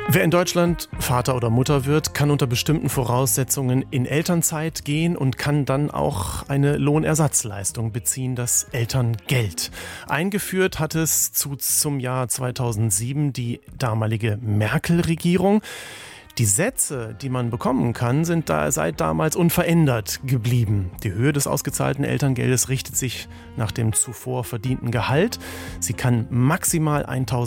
Wer in Deutschland Vater oder Mutter wird, kann unter bestimmten Voraussetzungen in Elternzeit gehen und kann dann auch eine Lohnersatzleistung beziehen, das Elterngeld. Eingeführt hat es zum Jahr 2007 die damalige Merkel-Regierung. Die Sätze, die man bekommen kann, sind seit damals unverändert geblieben. Die Höhe des ausgezahlten Elterngeldes richtet sich nach dem zuvor verdienten Gehalt. Sie kann maximal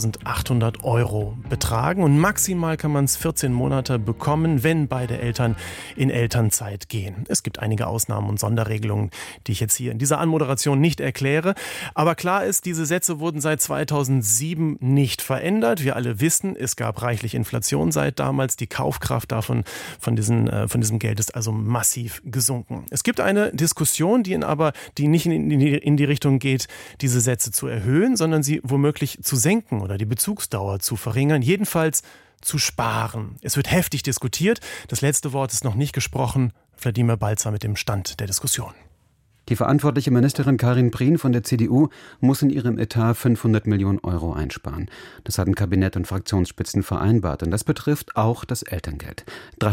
1.800 € betragen und maximal kann man es 14 Monate bekommen, wenn beide Eltern in Elternzeit gehen. Es gibt einige Ausnahmen und Sonderregelungen, die ich jetzt hier in dieser Anmoderation nicht erkläre. Aber klar ist, diese Sätze wurden seit 2007 nicht verändert. Wir alle wissen, es gab reichlich Inflation seit damals. Die Kaufkraft von diesem Geld ist also massiv gesunken. Es gibt eine Diskussion, die nicht in die Richtung geht, diese Sätze zu erhöhen, sondern sie womöglich zu senken oder die Bezugsdauer zu verringern, jedenfalls zu sparen. Es wird heftig diskutiert. Das letzte Wort ist noch nicht gesprochen. Wladimir Balzer mit dem Stand der Diskussion. Die verantwortliche Ministerin Karin Prien von der CDU muss in ihrem Etat 500 Millionen € einsparen. Das hatten Kabinett und Fraktionsspitzen vereinbart und das betrifft auch das Elterngeld.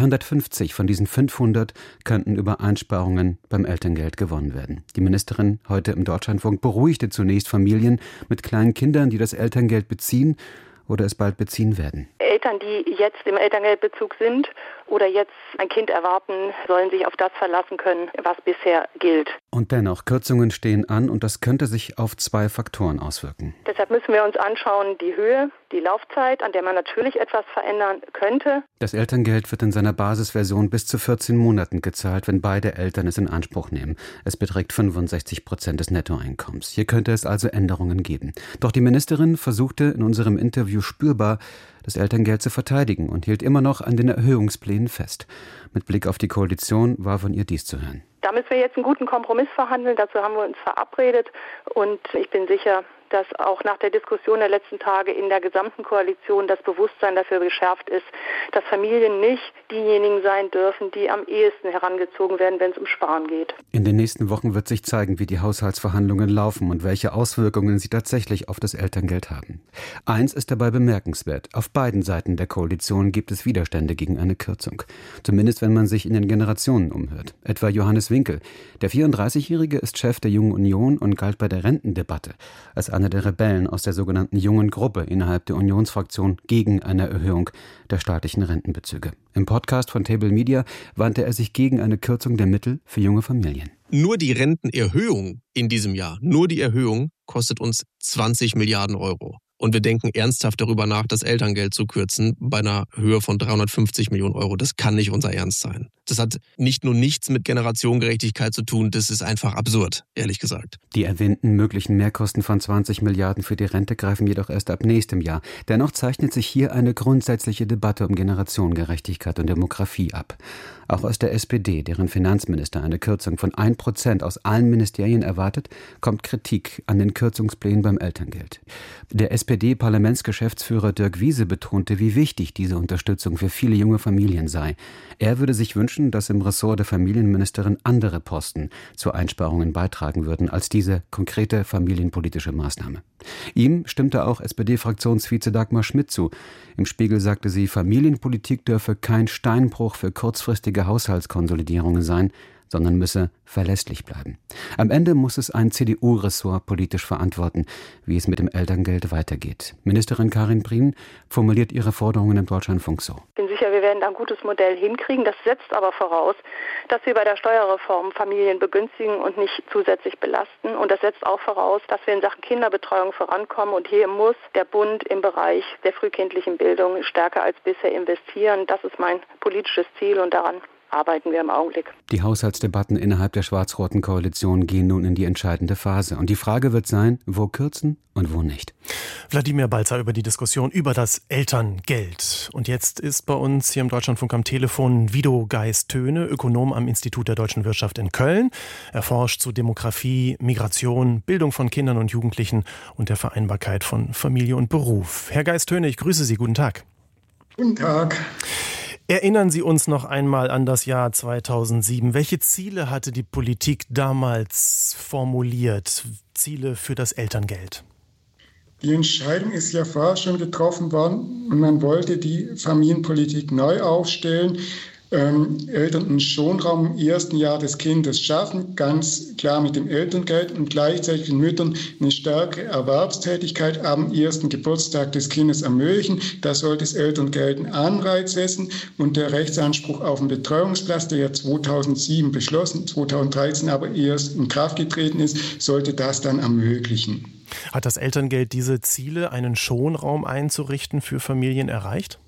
350 von diesen 500 könnten über Einsparungen beim Elterngeld gewonnen werden. Die Ministerin heute im Deutschlandfunk beruhigte zunächst Familien mit kleinen Kindern, die das Elterngeld beziehen oder es bald beziehen werden. Eltern, die jetzt im Elterngeldbezug sind oder jetzt ein Kind erwarten, sollen sich auf das verlassen können, was bisher gilt. Und dennoch, Kürzungen stehen an und das könnte sich auf 2 Faktoren auswirken. Deshalb müssen wir uns anschauen, die Höhe, die Laufzeit, an der man natürlich etwas verändern könnte. Das Elterngeld wird in seiner Basisversion bis zu 14 Monaten gezahlt, wenn beide Eltern es in Anspruch nehmen. Es beträgt 65% des Nettoeinkommens. Hier könnte es also Änderungen geben. Doch die Ministerin versuchte in unserem Interview spürbar, das Elterngeld zu verteidigen und hielt immer noch an den Erhöhungsplänen fest. Mit Blick auf die Koalition war von ihr dies zu hören. Da müssen wir jetzt einen guten Kompromiss verhandeln. Dazu haben wir uns verabredet. Und ich bin sicher, dass auch nach der Diskussion der letzten Tage in der gesamten Koalition das Bewusstsein dafür geschärft ist, dass Familien nicht diejenigen sein dürfen, die am ehesten herangezogen werden, wenn es um Sparen geht. In den nächsten Wochen wird sich zeigen, wie die Haushaltsverhandlungen laufen und welche Auswirkungen sie tatsächlich auf das Elterngeld haben. Eins ist dabei bemerkenswert. Auf beiden Seiten der Koalition gibt es Widerstände gegen eine Kürzung. Zumindest wenn man sich in den Generationen umhört. Etwa Johannes Winkel. Der 34-Jährige ist Chef der Jungen Union und galt bei der Rentendebatte als einer der Rebellen aus der sogenannten Jungen Gruppe innerhalb der Unionsfraktion gegen eine Erhöhung der staatlichen Rentenbezüge. Im Podcast von Table Media wandte er sich gegen eine Kürzung der Mittel für junge Familien. Nur die Rentenerhöhung in diesem Jahr, nur die Erhöhung kostet uns 20 Milliarden €. Und wir denken ernsthaft darüber nach, das Elterngeld zu kürzen bei einer Höhe von 350 Millionen €. Das kann nicht unser Ernst sein. Das hat nicht nur nichts mit Generationengerechtigkeit zu tun, das ist einfach absurd, ehrlich gesagt. Die erwähnten möglichen Mehrkosten von 20 Milliarden für die Rente greifen jedoch erst ab nächstem Jahr. Dennoch zeichnet sich hier eine grundsätzliche Debatte um Generationengerechtigkeit und Demografie ab. Auch aus der SPD, deren Finanzminister eine Kürzung von 1% aus allen Ministerien erwartet, kommt Kritik an den Kürzungsplänen beim Elterngeld. Der SPD-Parlamentsgeschäftsführer Dirk Wiese betonte, wie wichtig diese Unterstützung für viele junge Familien sei. Er würde sich wünschen, dass im Ressort der Familienministerin andere Posten zu Einsparungen beitragen würden als diese konkrete familienpolitische Maßnahme. Ihm stimmte auch SPD-Fraktionsvize Dagmar Schmidt zu. Im Spiegel sagte sie, Familienpolitik dürfe kein Steinbruch für kurzfristige Haushaltskonsolidierungen sein, sondern müsse verlässlich bleiben. Am Ende muss es ein CDU-Ressort politisch verantworten, wie es mit dem Elterngeld weitergeht. Ministerin Karin Prien formuliert ihre Forderungen im Deutschlandfunk so. Ich bin sicher, wir werden da ein gutes Modell hinkriegen. Das setzt aber voraus, dass wir bei der Steuerreform Familien begünstigen und nicht zusätzlich belasten. Und das setzt auch voraus, dass wir in Sachen Kinderbetreuung vorankommen. Und hier muss der Bund im Bereich der frühkindlichen Bildung stärker als bisher investieren. Das ist mein politisches Ziel und daran arbeiten wir im Augenblick. Die Haushaltsdebatten innerhalb der schwarz-roten Koalition gehen nun in die entscheidende Phase. Und die Frage wird sein, wo kürzen und wo nicht. Wladimir Balzer über die Diskussion über das Elterngeld. Und jetzt ist bei uns hier im Deutschlandfunk am Telefon Wido Geist-Töne, Ökonom am Institut der Deutschen Wirtschaft in Köln. Er forscht zu Demografie, Migration, Bildung von Kindern und Jugendlichen und der Vereinbarkeit von Familie und Beruf. Herr Geist-Töne, ich grüße Sie. Guten Tag. Guten Tag. Erinnern Sie uns noch einmal an das Jahr 2007. Welche Ziele hatte die Politik damals formuliert? Ziele für das Elterngeld? Die Entscheidung ist ja vorher schon getroffen worden und man wollte die Familienpolitik neu aufstellen. Eltern einen Schonraum im ersten Jahr des Kindes schaffen, ganz klar mit dem Elterngeld und gleichzeitig den Müttern eine stärkere Erwerbstätigkeit am ersten Geburtstag des Kindes ermöglichen. Da sollte das Elterngeld einen Anreiz setzen und der Rechtsanspruch auf einen Betreuungsplatz, der ja 2007 beschlossen, 2013 aber erst in Kraft getreten ist, sollte das dann ermöglichen. Hat das Elterngeld diese Ziele, einen Schonraum einzurichten, für Familien erreicht?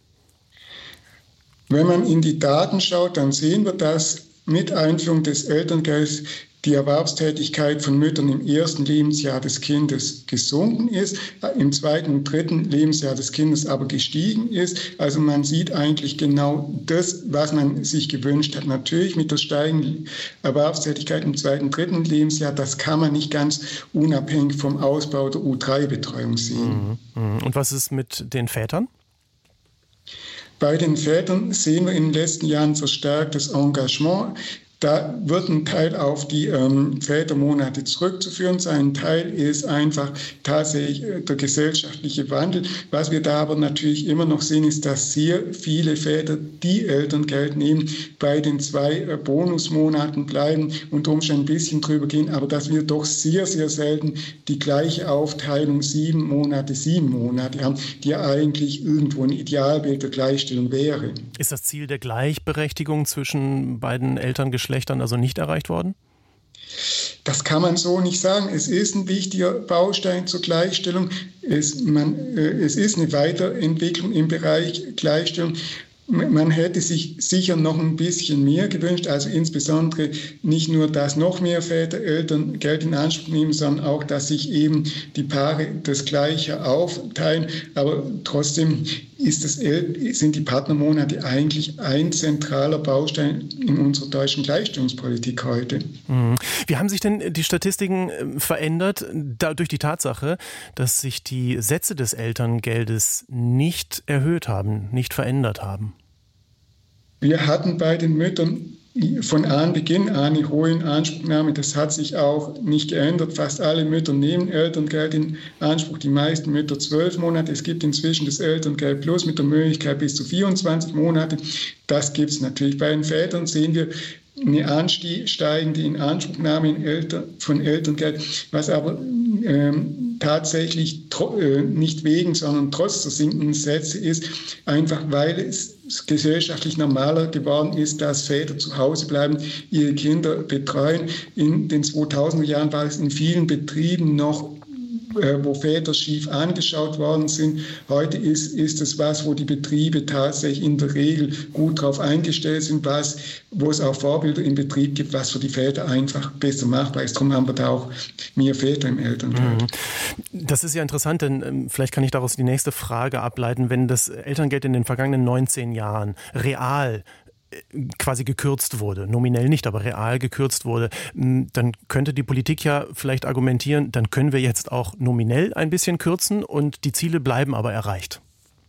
Wenn man in die Daten schaut, dann sehen wir, dass mit Einführung des Elterngelds die Erwerbstätigkeit von Müttern im ersten Lebensjahr des Kindes gesunken ist, im zweiten und dritten Lebensjahr des Kindes aber gestiegen ist. Also man sieht eigentlich genau das, was man sich gewünscht hat. Natürlich mit der steigenden Erwerbstätigkeit im zweiten und dritten Lebensjahr, das kann man nicht ganz unabhängig vom Ausbau der U3-Betreuung sehen. Und was ist mit den Vätern? Bei den Vätern sehen wir in den letzten Jahren verstärktes Engagement. Da wird ein Teil auf die Vätermonate zurückzuführen sein. Ein Teil ist einfach tatsächlich der gesellschaftliche Wandel. Was wir da aber natürlich immer noch sehen, ist, dass sehr viele Väter, die Elterngeld nehmen, bei den 2 Bonusmonaten bleiben und Umständen ein bisschen drüber gehen. Aber dass wir doch sehr, sehr selten die gleiche Aufteilung 7 Monate haben, die ja eigentlich irgendwo ein Idealbild der Gleichstellung wäre. Ist das Ziel der Gleichberechtigung zwischen beiden Elterngeschlechtern also nicht erreicht worden? Das kann man so nicht sagen. Es ist ein wichtiger Baustein zur Gleichstellung. Es ist eine Weiterentwicklung im Bereich Gleichstellung. Man hätte sich sicher noch ein bisschen mehr gewünscht, also insbesondere nicht nur, dass noch mehr Väter Elterngeld in Anspruch nehmen, sondern auch, dass sich eben die Paare das Gleiche aufteilen. Aber trotzdem sind die Partnermonate eigentlich ein zentraler Baustein in unserer deutschen Gleichstellungspolitik heute. Wie haben sich denn die Statistiken verändert, durch die Tatsache, dass sich die Sätze des Elterngeldes nicht erhöht haben, nicht verändert haben? Wir hatten bei den Müttern von Beginn an eine hohe Inanspruchnahme. Das hat sich auch nicht geändert. Fast alle Mütter nehmen Elterngeld in Anspruch, die meisten Mütter 12 Monate. Es gibt inzwischen das Elterngeld Plus mit der Möglichkeit bis zu 24 Monate. Das gibt es natürlich. Bei den Vätern sehen wir eine ansteigende Inanspruchnahme von Elterngeld, was aber tatsächlich nicht wegen, sondern trotz der sinkenden Sätze ist, einfach weil es gesellschaftlich normaler geworden ist, dass Väter zu Hause bleiben, ihre Kinder betreuen. In den 2000er Jahren war es in vielen Betrieben noch, wo Väter schief angeschaut worden sind. Heute ist es was, wo die Betriebe tatsächlich in der Regel gut drauf eingestellt sind, wo es auch Vorbilder im Betrieb gibt, was für die Väter einfach besser machbar ist. Darum haben wir da auch mehr Väter im Elterngeld. Das ist ja interessant, denn vielleicht kann ich daraus die nächste Frage ableiten. Wenn das Elterngeld in den vergangenen 19 Jahren real quasi gekürzt wurde, nominell nicht, aber real gekürzt wurde, dann könnte die Politik ja vielleicht argumentieren, dann können wir jetzt auch nominell ein bisschen kürzen und die Ziele bleiben aber erreicht.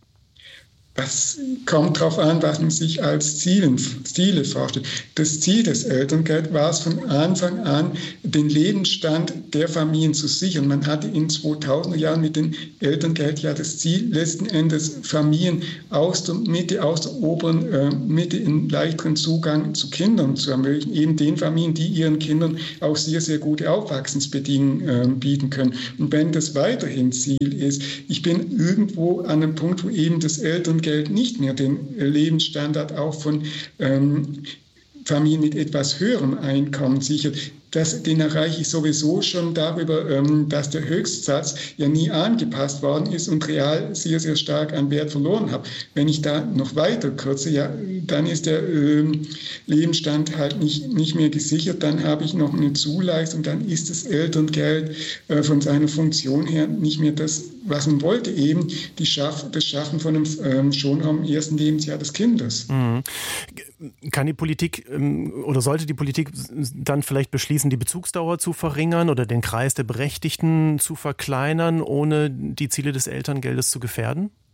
Das kommt darauf an, was man sich als Ziele vorstellt. Das Ziel des Elterngelds war es von Anfang an, den Lebensstand der Familien zu sichern. Man hatte in 2000er Jahren mit dem Elterngeld ja das Ziel, letzten Endes Familien aus der oberen Mitte einen leichteren Zugang zu Kindern zu ermöglichen. Eben den Familien, die ihren Kindern auch sehr, sehr gute Aufwachsensbedingungen bieten können. Und wenn das weiterhin Ziel ist, ich bin irgendwo an einem Punkt, wo eben das Elterngeld nicht mehr den Lebensstandard auch von Familien mit etwas höherem Einkommen sichert. Den erreiche ich sowieso schon darüber, dass der Höchstsatz ja nie angepasst worden ist und real sehr, sehr stark an Wert verloren hat. Wenn ich da noch weiter kürze, ja, dann ist der Lebensstand halt nicht mehr gesichert. Dann habe ich noch eine Zuleistung, dann ist das Elterngeld von seiner Funktion her nicht mehr das, was man wollte, eben das Schaffen von einem Schonraum im ersten Lebensjahr des Kindes. Kann die Politik oder sollte die Politik dann vielleicht beschließen, die Bezugsdauer zu verringern oder den Kreis der Berechtigten zu verkleinern, ohne die Ziele des Elterngeldes zu gefährden?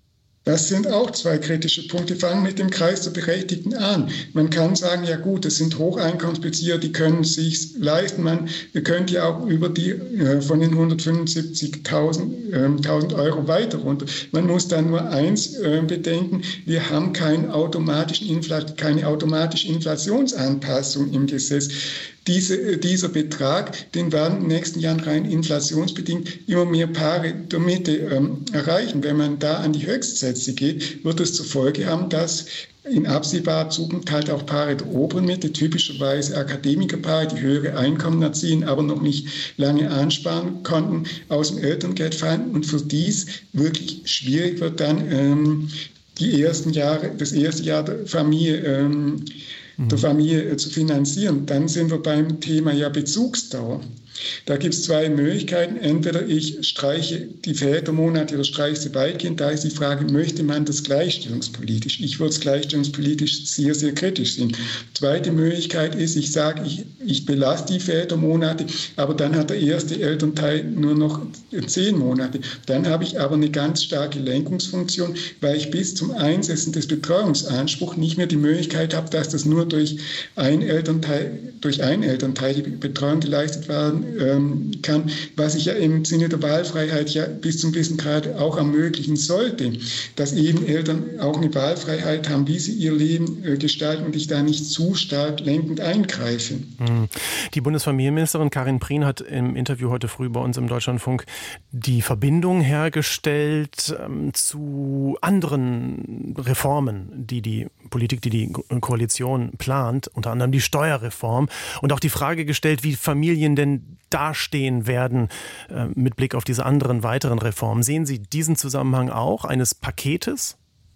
Das sind auch zwei kritische Punkte. Fangen mit dem Kreis der Berechtigten an. Man kann sagen, ja gut, das sind Hocheinkommensbezieher, die können es sich leisten. Man könnte ja auch über die von den 175.000 Euro weiter runter. Man muss da nur eins bedenken, wir haben keine automatische Inflationsanpassung im Gesetz. Dieser Betrag, den werden in den nächsten Jahren rein inflationsbedingt immer mehr Paare der Mitte erreichen. Wenn man da an die Höchstsätze geht, wird es zur Folge haben, dass in absehbarer Zukunft halt auch Paare der oberen Mitte, typischerweise Akademikerpaare, die höhere Einkommen erzielen, aber noch nicht lange ansparen konnten, aus dem Elterngeld fallen und für dies wirklich schwierig wird dann das erste Jahr der Familie zu finanzieren. Dann sind wir beim Thema Bezugsdauer. Da gibt es zwei Möglichkeiten. Entweder ich streiche die Vätermonate oder streiche sie weitgehend. Da ist die Frage, möchte man das gleichstellungspolitisch? Ich würde es gleichstellungspolitisch sehr, sehr kritisch sehen. Zweite Möglichkeit ist, ich sage, ich belasse die Vätermonate, aber dann hat der erste Elternteil nur noch 10 Monate. Dann habe ich aber eine ganz starke Lenkungsfunktion, weil ich bis zum Einsetzen des Betreuungsanspruchs nicht mehr die Möglichkeit habe, dass das nur durch einen Elternteil die Betreuung geleistet werden kann, was ich ja im Sinne der Wahlfreiheit ja bis zum gewissen Grad auch ermöglichen sollte, dass eben Eltern auch eine Wahlfreiheit haben, wie sie ihr Leben gestalten und ich da nicht zu stark lenkend eingreife. Die Bundesfamilienministerin Karin Prien hat im Interview heute früh bei uns im Deutschlandfunk die Verbindung hergestellt zu anderen Reformen, die Koalition plant, unter anderem die Steuerreform und auch die Frage gestellt, wie Familien denn dastehen werden mit Blick auf diese anderen weiteren Reformen. Sehen Sie diesen Zusammenhang auch eines Paketes?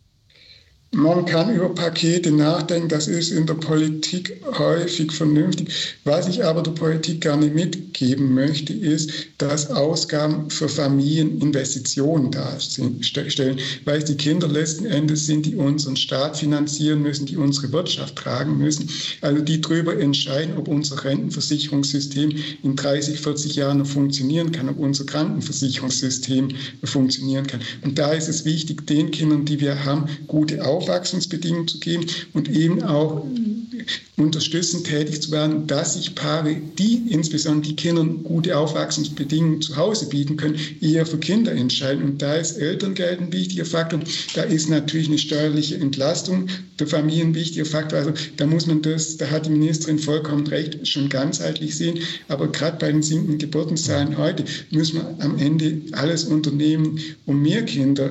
Man kann über Pakete nachdenken, das ist in der Politik häufig vernünftig. Was ich aber der Politik gerne mitgeben möchte, ist, dass Ausgaben für Familien Investitionen darstellen, weil es die Kinder letzten Endes sind, die unseren Staat finanzieren müssen, die unsere Wirtschaft tragen müssen, also die darüber entscheiden, ob unser Rentenversicherungssystem in 30, 40 Jahren noch funktionieren kann, ob unser Krankenversicherungssystem funktionieren kann. Und da ist es wichtig, den Kindern, die wir haben, gute Aufwachsungsbedingungen zu geben und eben auch unterstützend tätig zu werden, dass sich Paare, die insbesondere die Kindern gute Aufwachsungsbedingungen zu Hause bieten können, eher für Kinder entscheiden. Und da ist Elterngeld ein wichtiger Faktor. Da ist natürlich eine steuerliche Entlastung der Familien ein wichtiger Faktor. Also da muss man da hat die Ministerin vollkommen recht, schon ganzheitlich sehen. Aber gerade bei den sinkenden Geburtenzahlen heute müssen wir am Ende alles unternehmen, um mehr Kinder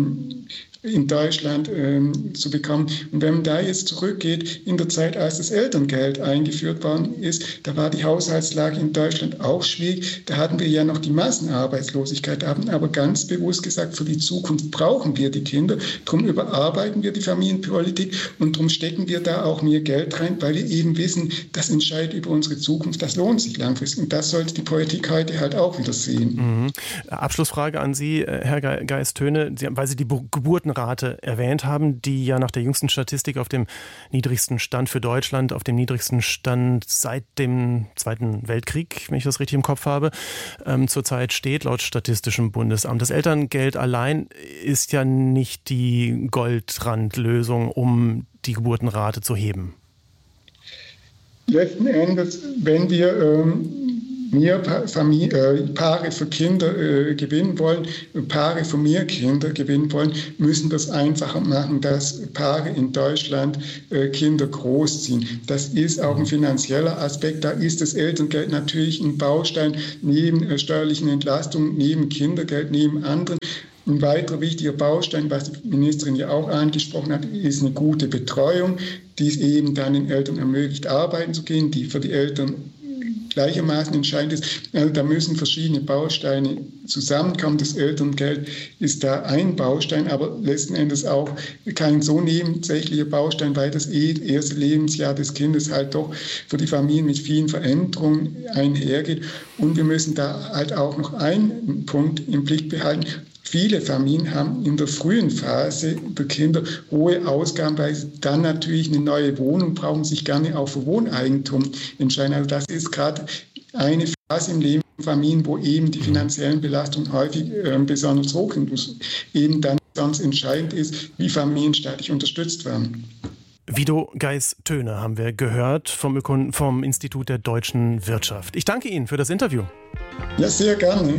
in Deutschland zu bekommen. Und wenn man da jetzt zurückgeht, in der Zeit, als das Elterngeld eingeführt worden ist, da war die Haushaltslage in Deutschland auch schwierig. Da hatten wir ja noch die Massenarbeitslosigkeit, haben aber ganz bewusst gesagt, für die Zukunft brauchen wir die Kinder. Darum überarbeiten wir die Familienpolitik und darum stecken wir da auch mehr Geld rein, weil wir eben wissen, das entscheidet über unsere Zukunft, das lohnt sich langfristig. Und das sollte die Politik heute halt auch wieder sehen. Abschlussfrage an Sie, Herr Geist-Töne, weil Sie die Geburtenrate erwähnt haben, die ja nach der jüngsten Statistik auf dem niedrigsten Stand für Deutschland, auf dem niedrigsten Stand seit dem Zweiten Weltkrieg, wenn ich das richtig im Kopf habe, zurzeit steht, laut Statistischem Bundesamt. Das Elterngeld allein ist ja nicht die Goldrandlösung, um die Geburtenrate zu Letzten Endes, wenn wir mehr Paare für Kinder gewinnen wollen, Paare für mehr Kinder gewinnen wollen, müssen wir es einfacher machen, dass Paare in Deutschland Kinder großziehen. Das ist auch ein finanzieller Aspekt. Da ist das Elterngeld natürlich ein Baustein neben steuerlichen Entlastungen, neben Kindergeld, neben anderen. Ein weiterer wichtiger Baustein, was die Ministerin ja auch angesprochen hat, ist eine gute Betreuung, die es eben dann den Eltern ermöglicht, arbeiten zu gehen, die für die Eltern gleichermaßen entscheidend ist. Also da müssen verschiedene Bausteine zusammenkommen. Das Elterngeld ist da ein Baustein, aber letzten Endes auch kein so nebensächlicher Baustein, weil das erste Lebensjahr des Kindes halt doch für die Familien mit vielen Veränderungen einhergeht. Und wir müssen da halt auch noch einen Punkt im Blick behalten. Viele Familien haben in der frühen Phase der Kinder hohe Ausgaben, weil sie dann natürlich eine neue Wohnung brauchen, sich gerne auch für Wohneigentum entscheiden. Also das ist gerade eine Phase im Leben von Familien, wo eben die finanziellen Belastungen häufig besonders hoch sind, wo eben dann ganz entscheidend ist, wie Familien staatlich unterstützt werden. Wido Geis-Töne haben wir gehört vom Institut der deutschen Wirtschaft. Ich danke Ihnen für das Interview. Ja, sehr gerne.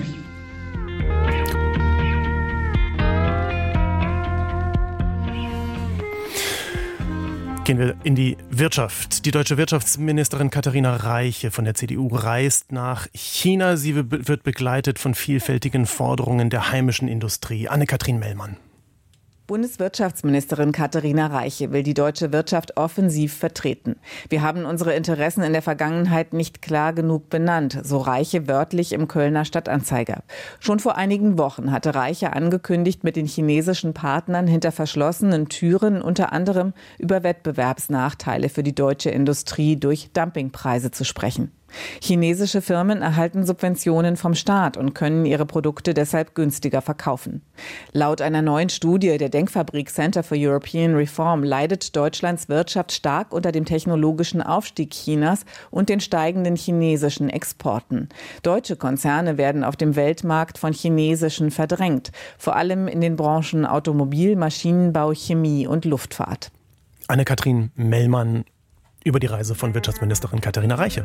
Gehen wir in die Wirtschaft. Die deutsche Wirtschaftsministerin Katharina Reiche von der CDU reist nach China. Sie wird begleitet von vielfältigen Forderungen der heimischen Industrie. Anne-Kathrin Mellmann. Bundeswirtschaftsministerin Katharina Reiche will die deutsche Wirtschaft offensiv vertreten. Wir haben unsere Interessen in der Vergangenheit nicht klar genug benannt, so Reiche wörtlich im Kölner Stadtanzeiger. Schon vor einigen Wochen hatte Reiche angekündigt, mit den chinesischen Partnern hinter verschlossenen Türen unter anderem über Wettbewerbsnachteile für die deutsche Industrie durch Dumpingpreise zu sprechen. Chinesische Firmen erhalten Subventionen vom Staat und können ihre Produkte deshalb günstiger verkaufen. Laut einer neuen Studie der Denkfabrik Center for European Reform leidet Deutschlands Wirtschaft stark unter dem technologischen Aufstieg Chinas und den steigenden chinesischen Exporten. Deutsche Konzerne werden auf dem Weltmarkt von chinesischen verdrängt, vor allem in den Branchen Automobil, Maschinenbau, Chemie und Luftfahrt. Anne-Kathrin Mellmann über die Reise von Wirtschaftsministerin Katharina Reiche.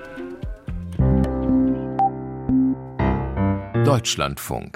Deutschlandfunk.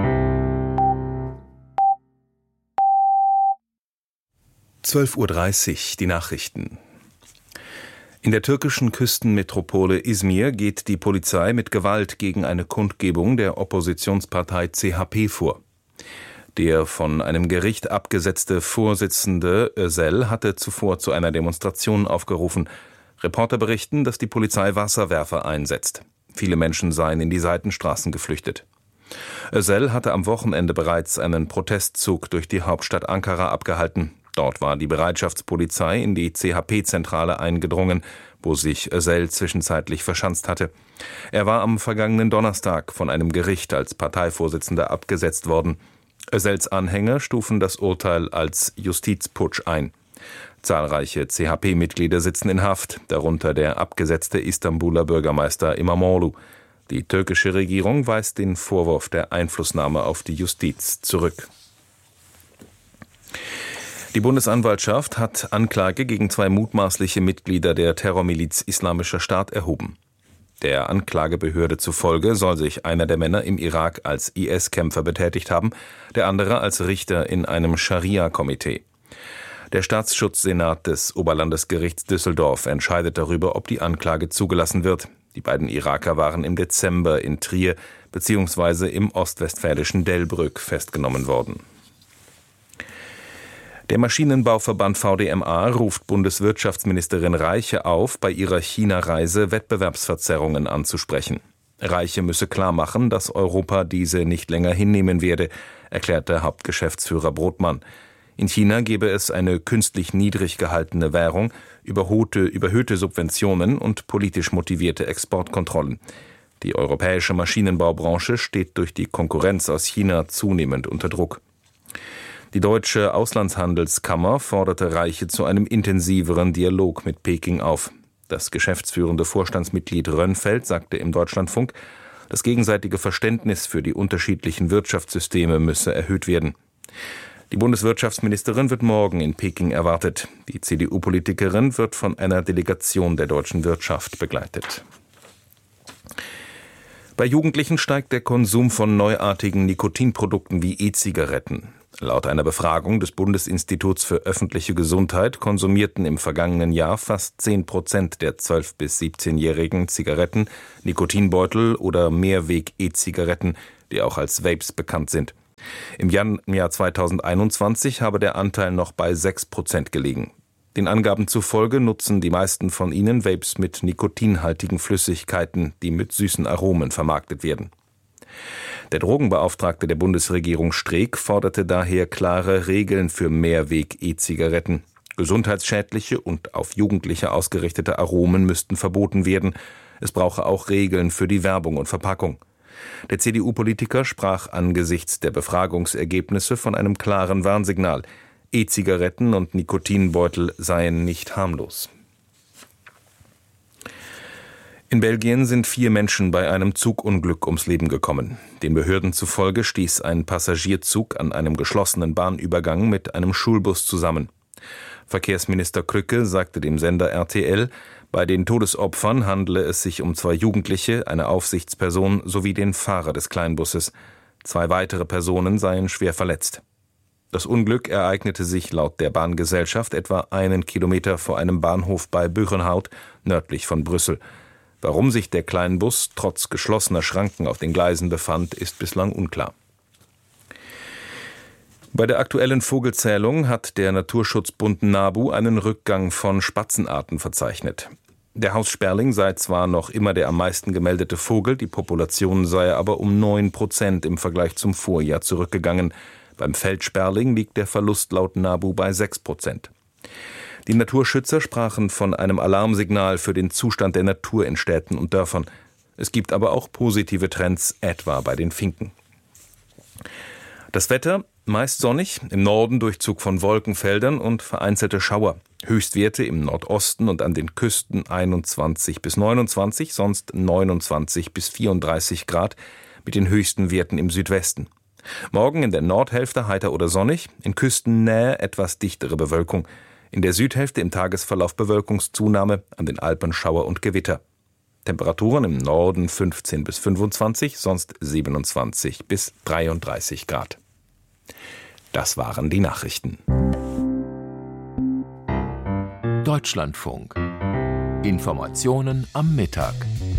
(12:30 Uhr) die Nachrichten. In der türkischen Küstenmetropole Izmir geht die Polizei mit Gewalt gegen eine Kundgebung der Oppositionspartei CHP vor. Der von einem Gericht abgesetzte Vorsitzende Özel hatte zuvor zu einer Demonstration aufgerufen. Reporter berichten, dass die Polizei Wasserwerfer einsetzt. Viele Menschen seien in die Seitenstraßen geflüchtet. Özel hatte am Wochenende bereits einen Protestzug durch die Hauptstadt Ankara abgehalten. Dort war die Bereitschaftspolizei in die CHP-Zentrale eingedrungen, wo sich Özel zwischenzeitlich verschanzt hatte. Er war am vergangenen Donnerstag von einem Gericht als Parteivorsitzender abgesetzt worden. Özels Anhänger stufen das Urteil als Justizputsch ein. Zahlreiche CHP-Mitglieder sitzen in Haft, darunter der abgesetzte Istanbuler Bürgermeister İmamoğlu. Die türkische Regierung weist den Vorwurf der Einflussnahme auf die Justiz zurück. Die Bundesanwaltschaft hat Anklage gegen 2 mutmaßliche Mitglieder der Terrormiliz Islamischer Staat erhoben. Der Anklagebehörde zufolge soll sich einer der Männer im Irak als IS-Kämpfer betätigt haben, der andere als Richter in einem Scharia-Komitee. Der Staatsschutzsenat des Oberlandesgerichts Düsseldorf entscheidet darüber, ob die Anklage zugelassen wird. Die beiden Iraker waren im Dezember in Trier bzw. im ostwestfälischen Delbrück festgenommen worden. Der Maschinenbauverband VDMA ruft Bundeswirtschaftsministerin Reiche auf, bei ihrer China-Reise Wettbewerbsverzerrungen anzusprechen. Reiche müsse klarmachen, dass Europa diese nicht länger hinnehmen werde, erklärte Hauptgeschäftsführer Brodmann. In China gebe es eine künstlich niedrig gehaltene Währung, überhöhte Subventionen und politisch motivierte Exportkontrollen. Die europäische Maschinenbaubranche steht durch die Konkurrenz aus China zunehmend unter Druck. Die Deutsche Auslandshandelskammer forderte Reiche zu einem intensiveren Dialog mit Peking auf. Das geschäftsführende Vorstandsmitglied Rönnfeld sagte im Deutschlandfunk, das gegenseitige Verständnis für die unterschiedlichen Wirtschaftssysteme müsse erhöht werden. Die Bundeswirtschaftsministerin wird morgen in Peking erwartet. Die CDU-Politikerin wird von einer Delegation der deutschen Wirtschaft begleitet. Bei Jugendlichen steigt der Konsum von neuartigen Nikotinprodukten wie E-Zigaretten. Laut einer Befragung des Bundesinstituts für öffentliche Gesundheit konsumierten im vergangenen Jahr fast 10% der 12- bis 17-jährigen Zigaretten, Nikotinbeutel oder Mehrweg-E-Zigaretten, die auch als Vapes bekannt sind. Im Jahr 2021 habe der Anteil noch bei 6% gelegen. Den Angaben zufolge nutzen die meisten von ihnen Vapes mit nikotinhaltigen Flüssigkeiten, die mit süßen Aromen vermarktet werden. Der Drogenbeauftragte der Bundesregierung Streeck forderte daher klare Regeln für Mehrweg-E-Zigaretten. Gesundheitsschädliche und auf Jugendliche ausgerichtete Aromen müssten verboten werden. Es brauche auch Regeln für die Werbung und Verpackung. Der CDU-Politiker sprach angesichts der Befragungsergebnisse von einem klaren Warnsignal. E-Zigaretten und Nikotinbeutel seien nicht harmlos. In Belgien sind 4 Menschen bei einem Zugunglück ums Leben gekommen. Den Behörden zufolge stieß ein Passagierzug an einem geschlossenen Bahnübergang mit einem Schulbus zusammen. Verkehrsminister Krücke sagte dem Sender RTL, bei den Todesopfern handele es sich um 2 Jugendliche, eine Aufsichtsperson sowie den Fahrer des Kleinbusses. 2 weitere Personen seien schwer verletzt. Das Unglück ereignete sich laut der Bahngesellschaft etwa 1 Kilometer vor einem Bahnhof bei Buchenhout, nördlich von Brüssel. Warum sich der Kleinbus trotz geschlossener Schranken auf den Gleisen befand, ist bislang unklar. Bei der aktuellen Vogelzählung hat der Naturschutzbund NABU einen Rückgang von Spatzenarten verzeichnet. Der Haussperling sei zwar noch immer der am meisten gemeldete Vogel, die Population sei aber um 9% im Vergleich zum Vorjahr zurückgegangen. Beim Feldsperling liegt der Verlust laut NABU bei 6%. Die Naturschützer sprachen von einem Alarmsignal für den Zustand der Natur in Städten und Dörfern. Es gibt aber auch positive Trends, etwa bei den Finken. Das Wetter meist sonnig, im Norden Durchzug von Wolkenfeldern und vereinzelte Schauer. Höchstwerte im Nordosten und an den Küsten 21 bis 29, sonst 29 bis 34 Grad, mit den höchsten Werten im Südwesten. Morgen in der Nordhälfte heiter oder sonnig, in Küstennähe etwas dichtere Bewölkung. In der Südhälfte im Tagesverlauf Bewölkungszunahme, an den Alpen Schauer und Gewitter. Temperaturen im Norden 15 bis 25, sonst 27 bis 33 Grad. Das waren die Nachrichten. Deutschlandfunk. Informationen am Mittag.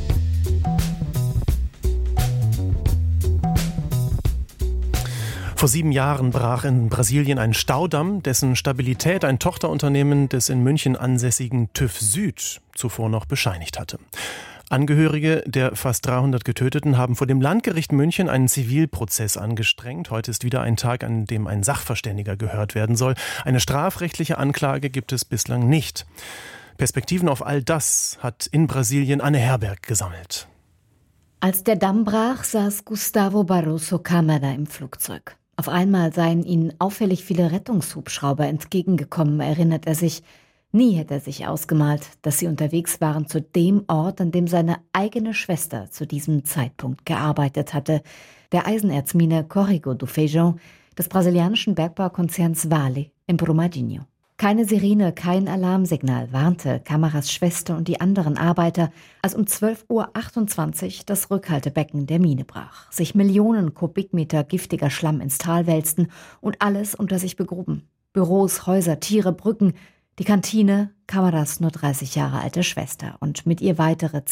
Vor 7 Jahren brach in Brasilien ein Staudamm, dessen Stabilität ein Tochterunternehmen des in München ansässigen TÜV Süd zuvor noch bescheinigt hatte. Angehörige der fast 300 Getöteten haben vor dem Landgericht München einen Zivilprozess angestrengt. Heute ist wieder ein Tag, an dem ein Sachverständiger gehört werden soll. Eine strafrechtliche Anklage gibt es bislang nicht. Perspektiven auf all das hat in Brasilien Anne Herberg gesammelt. Als der Damm brach, saß Gustavo Barroso Câmara im Flugzeug. Auf einmal seien ihnen auffällig viele Rettungshubschrauber entgegengekommen, erinnert er sich. Nie hätte er sich ausgemalt, dass sie unterwegs waren zu dem Ort, an dem seine eigene Schwester zu diesem Zeitpunkt gearbeitet hatte, der Eisenerzmine Córrego do Feijão des brasilianischen Bergbaukonzerns Vale in Brumadinho. Keine Sirene, kein Alarmsignal warnte Câmaras Schwester und die anderen Arbeiter, als um 12:28 Uhr das Rückhaltebecken der Mine brach, sich Millionen Kubikmeter giftiger Schlamm ins Tal wälzten und alles unter sich begruben. Büros, Häuser, Tiere, Brücken, die Kantine, Câmaras nur 30 Jahre alte Schwester und mit ihr weitere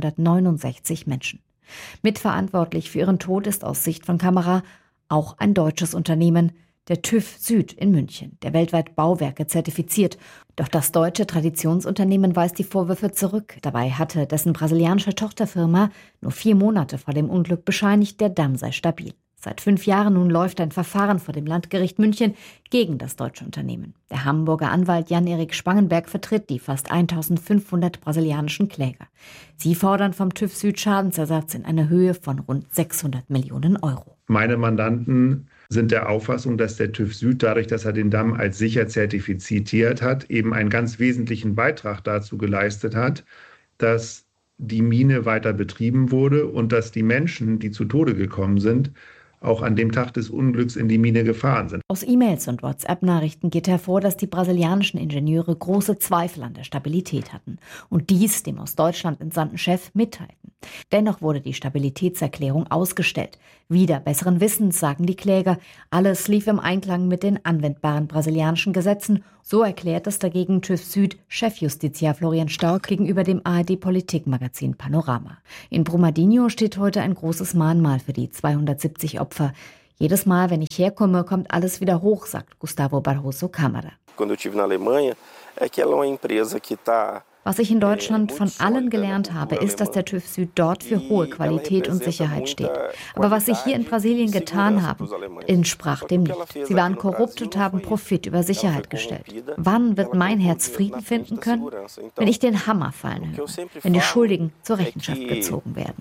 269 Menschen. Mitverantwortlich für ihren Tod ist aus Sicht von Câmara auch ein deutsches Unternehmen, der TÜV Süd in München, der weltweit Bauwerke zertifiziert. Doch das deutsche Traditionsunternehmen weist die Vorwürfe zurück. Dabei hatte dessen brasilianische Tochterfirma nur 4 Monate vor dem Unglück bescheinigt, der Damm sei stabil. Seit 5 Jahren nun läuft ein Verfahren vor dem Landgericht München gegen das deutsche Unternehmen. Der Hamburger Anwalt Jan-Erik Spangenberg vertritt die fast 1500 brasilianischen Kläger. Sie fordern vom TÜV Süd Schadensersatz in einer Höhe von rund 600 Millionen Euro. Meine Mandanten sind der Auffassung, dass der TÜV Süd dadurch, dass er den Damm als sicher zertifiziert hat, eben einen ganz wesentlichen Beitrag dazu geleistet hat, dass die Mine weiter betrieben wurde und dass die Menschen, die zu Tode gekommen sind, auch an dem Tag des Unglücks in die Mine gefahren sind. Aus E-Mails und WhatsApp-Nachrichten geht hervor, dass die brasilianischen Ingenieure große Zweifel an der Stabilität hatten und dies dem aus Deutschland entsandten Chef mitteilten. Dennoch wurde die Stabilitätserklärung ausgestellt. Wider besseren Wissens sagen die Kläger, alles lief im Einklang mit den anwendbaren brasilianischen Gesetzen. So erklärt es dagegen TÜV Süd Chefjustiziar Florian Stark gegenüber dem ARD-Politikmagazin Panorama. In Brumadinho steht heute ein großes Mahnmal für die 270 Opfer. Jedes Mal, wenn ich herkomme, kommt alles wieder hoch, sagt Gustavo Barroso Câmara. Was ich in Deutschland von allen gelernt habe, ist, dass der TÜV Süd dort für hohe Qualität und Sicherheit steht. Aber was sie hier in Brasilien getan haben, entsprach dem nicht. Sie waren korrupt und haben Profit über Sicherheit gestellt. Wann wird mein Herz Frieden finden können? Wenn ich den Hammer fallen höre, wenn die Schuldigen zur Rechenschaft gezogen werden.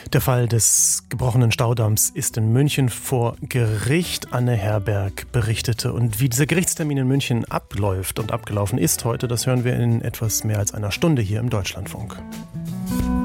Der Fall des gebrochenen Staudamms ist in München vor Gericht. Anne Herberg berichtete. Und wie dieser Gerichtstermin in München abläuft und abgelaufen ist heute, das hören wir in etwas mehr als einer Stunde hier im Deutschlandfunk.